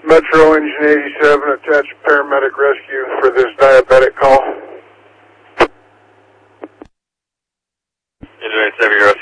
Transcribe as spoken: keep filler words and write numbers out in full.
Metro Engine eighty-seven, attach paramedic rescue for this diabetic call. Engine eighty-seven, you're